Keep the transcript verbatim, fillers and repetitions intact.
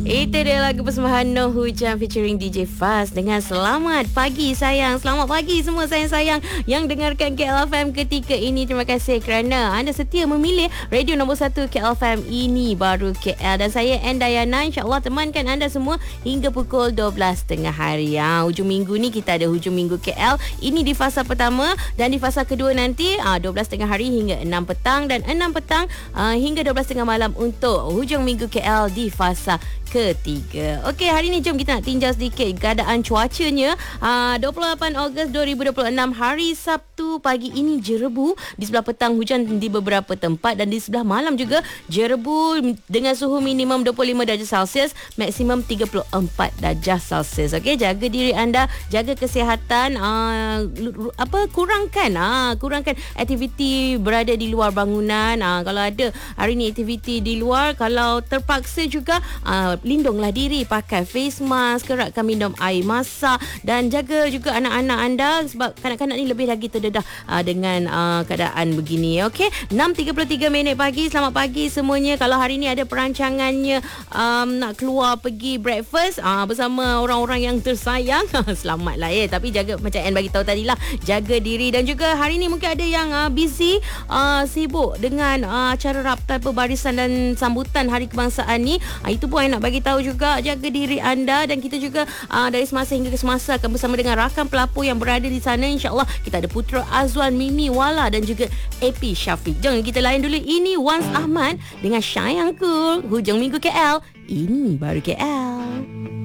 Itu dia lagu persembahan No Hujan featuring D J Faz dengan Selamat Pagi Sayang. Selamat pagi semua sayang-sayang yang dengarkan K L F M ketika ini. Terima kasih kerana anda setia memilih radio nombor satu K L F M ini baru K L. Dan saya Endayana, insyaAllah temankan anda semua hingga pukul dua belas tengah hari. Ha, hujung minggu ni kita ada hujung minggu K L. Ini di fasa pertama dan di fasa kedua nanti ha, dua belas tengah hari hingga enam petang dan enam petang ha, hingga dua belas tengah malam untuk hujung minggu K L di fasa ketiga. Okey, hari ni jom kita nak tinjau sedikit keadaan cuacanya. Uh, dua puluh lapan Ogos dua ribu dua puluh enam, hari Sabtu. Pagi ini jerebu, di sebelah petang hujan di beberapa tempat dan di sebelah malam juga jerebu dengan suhu minimum dua puluh lima darjah Celsius, maksimum tiga puluh empat darjah Celsius. Okey, jaga diri anda, jaga kesihatan, uh, apa kurangkan uh, kurangkan aktiviti berada di luar bangunan. Uh, kalau ada hari ni aktiviti di luar, kalau terpaksa juga uh, lindunglah diri, pakai face mask, keratkan minum air masak dan jaga juga anak-anak anda sebab kanak-kanak ni lebih lagi terdedah uh, dengan uh, keadaan begini. Okey, enam tiga puluh tiga minit pagi. Selamat pagi semuanya. Kalau hari ni ada perancangannya um, nak keluar pergi breakfast uh, bersama orang-orang yang tersayang, selamatlah ya. Tapi jaga, macam Anne bagi tahu tadilah, jaga diri. Dan juga hari ni mungkin ada yang uh, busy, uh, sibuk dengan uh, acara raptai pembarisan dan sambutan Hari Kebangsaan ni. Uh, itu pun Anne nak bagi tahu juga, jaga diri anda. Dan kita juga uh, dari semasa hingga ke semasa akan bersama dengan rakan pelapor yang berada di sana. InsyaAllah kita ada Putra Azwan, Mimi Wala dan juga A P Syafiq. Jom kita layan dulu. Ini Once Ahmad dengan Sayangku. Hujung minggu K L, ini baru K L.